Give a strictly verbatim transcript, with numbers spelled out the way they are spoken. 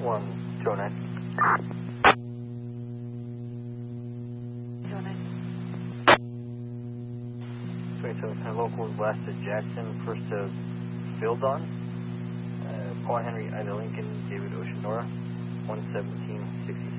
one two oh nine. two oh nine. twenty-seven ten local west to Jackson, first to Fieldon. Uh, Paul Henry, Ida Lincoln, David Oceanora, one seventeen sixty.